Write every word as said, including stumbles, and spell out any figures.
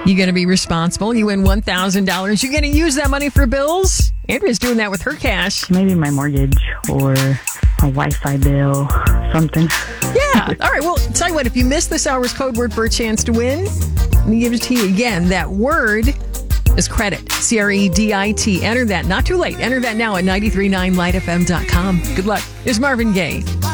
You going to be responsible? You win one thousand dollars. You going to use that money for bills? Andrea's doing that with her cash. Maybe my mortgage or a Wi-Fi bill, something. Yeah. All right. Well, tell you what, if you missed this hour's code word for a chance to win, let me give it to you again. That word is credit. C R E D I T. Enter that. Not too late. Enter that now at nine three nine light f m dot com. Good luck. Here's Marvin Gaye.